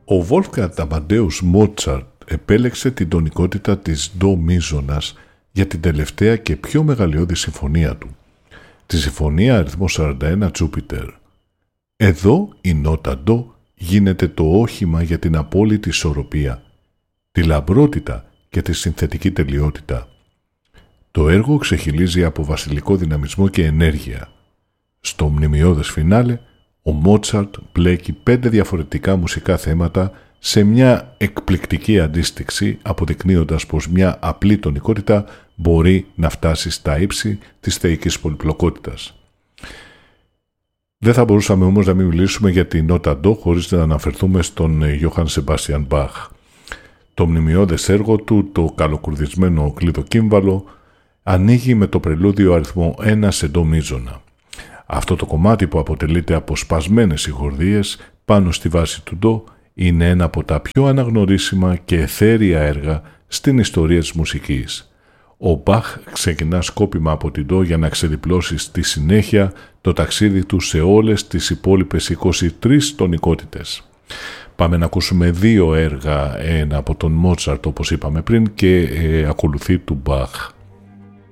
Ο Wolfgang Amadeus Mozart επέλεξε την τονικότητα της ντο μίζωνας για την τελευταία και πιο μεγαλειώδη συμφωνία του, τη συμφωνία αριθμό 41 Jupiter. Εδώ η νότα ντο γίνεται το όχημα για την απόλυτη ισορροπία, τη λαμπρότητα και τη συνθετική τελειότητα. Το έργο ξεχυλίζει από βασιλικό δυναμισμό και ενέργεια. Στο μνημειώδες φινάλε, ο Μότσαρτ μπλέκει 5 διαφορετικά μουσικά θέματα σε μια εκπληκτική αντίστοιξη, αποδεικνύοντας πως μια απλή τονικότητα μπορεί να φτάσει στα ύψη της θεϊκής πολυπλοκότητας. Δεν θα μπορούσαμε όμως να μην μιλήσουμε για τη νότα ντο χωρίς να αναφερθούμε στον Johann Sebastian Bach. Το μνημειώδες έργο του, το καλοκουρδισμένο κλειδοκύμβαλο, ανοίγει με το πρελούδιο αριθμό 1 σε ντο μίζωνα. Αυτό το κομμάτι που αποτελείται από σπασμένες συγχορδίες πάνω στη βάση του ντο είναι ένα από τα πιο αναγνωρίσιμα και εθέρια έργα στην ιστορία της μουσικής. Ο Μπαχ ξεκινά σκόπιμα από την ντο για να ξεδιπλώσει στη συνέχεια το ταξίδι του σε όλες τις υπόλοιπες 23 τονικότητες. Πάμε να ακούσουμε 2 έργα, ένα από τον Μότσαρτ όπως είπαμε πριν και ακολουθεί του Μπαχ.